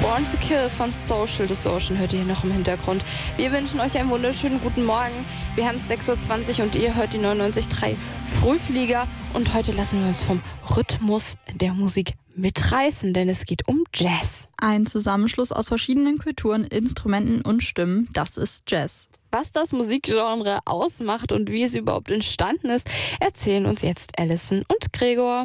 Born to Kill von Social Distortion hört ihr hier noch im Hintergrund. Wir wünschen euch einen wunderschönen guten Morgen. Wir haben es 6.20 Uhr und ihr hört die 99.3 Frühflieger. Und heute lassen wir uns vom Rhythmus der Musik mitreißen, denn es geht um Jazz. Ein Zusammenschluss aus verschiedenen Kulturen, Instrumenten und Stimmen, das ist Jazz. Was das Musikgenre ausmacht und wie es überhaupt entstanden ist, erzählen uns jetzt Alison und Gregor.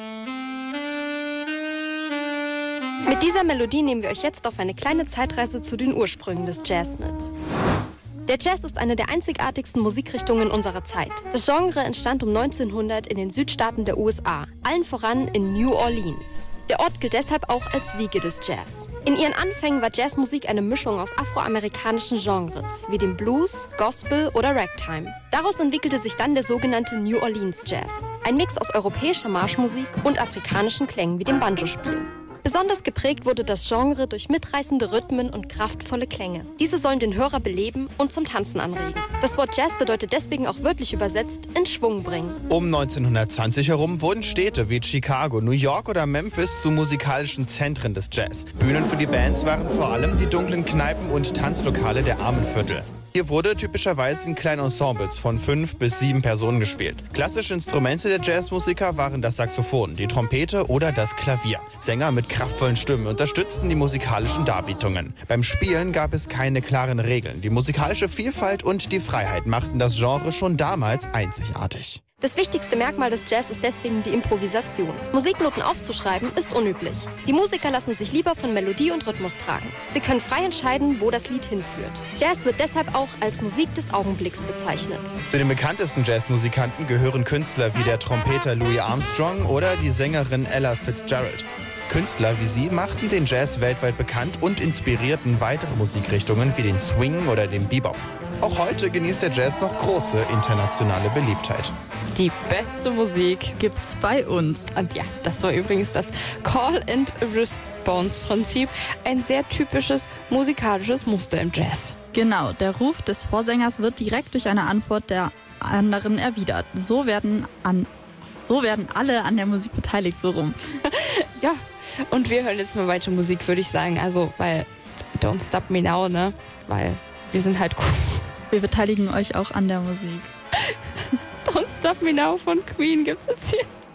Mit dieser Melodie nehmen wir euch jetzt auf eine kleine Zeitreise zu den Ursprüngen des Jazz mit. Der Jazz ist eine der einzigartigsten Musikrichtungen unserer Zeit. Das Genre entstand um 1900 in den Südstaaten der USA, allen voran in New Orleans. Der Ort gilt deshalb auch als Wiege des Jazz. In ihren Anfängen war Jazzmusik eine Mischung aus afroamerikanischen Genres, wie dem Blues, Gospel oder Ragtime. Daraus entwickelte sich dann der sogenannte New Orleans Jazz, ein Mix aus europäischer Marschmusik und afrikanischen Klängen wie dem Banjospiel. Besonders geprägt wurde das Genre durch mitreißende Rhythmen und kraftvolle Klänge. Diese sollen den Hörer beleben und zum Tanzen anregen. Das Wort Jazz bedeutet deswegen auch wörtlich übersetzt in Schwung bringen. Um 1920 herum wurden Städte wie Chicago, New York oder Memphis zu musikalischen Zentren des Jazz. Bühnen für die Bands waren vor allem die dunklen Kneipen und Tanzlokale der Armenviertel. Hier wurde typischerweise in kleinen Ensembles von 5 bis 7 Personen gespielt. Klassische Instrumente der Jazzmusiker waren das Saxophon, die Trompete oder das Klavier. Sänger mit kraftvollen Stimmen unterstützten die musikalischen Darbietungen. Beim Spielen gab es keine klaren Regeln. Die musikalische Vielfalt und die Freiheit machten das Genre schon damals einzigartig. Das wichtigste Merkmal des Jazz ist deswegen die Improvisation. Musiknoten aufzuschreiben ist unüblich. Die Musiker lassen sich lieber von Melodie und Rhythmus tragen. Sie können frei entscheiden, wo das Lied hinführt. Jazz wird deshalb auch als Musik des Augenblicks bezeichnet. Zu den bekanntesten Jazzmusikanten gehören Künstler wie der Trompeter Louis Armstrong oder die Sängerin Ella Fitzgerald. Künstler wie sie machten den Jazz weltweit bekannt und inspirierten weitere Musikrichtungen wie den Swing oder den Bebop. Auch heute genießt der Jazz noch große internationale Beliebtheit. Die beste Musik Gibt's bei uns. Und ja, das war übrigens das Call-and-Response-Prinzip, ein sehr typisches musikalisches Muster im Jazz. Genau, der Ruf des Vorsängers wird direkt durch eine Antwort der anderen erwidert. So werden alle an der Musik beteiligt, so rum. Ja, und wir hören jetzt mal weiter Musik, würde ich sagen. Also, weil Don't Stop Me Now, ne? Weil wir sind halt cool. Wir beteiligen euch auch an der Musik. Don't Stop Me Now von Queen gibt's jetzt hier.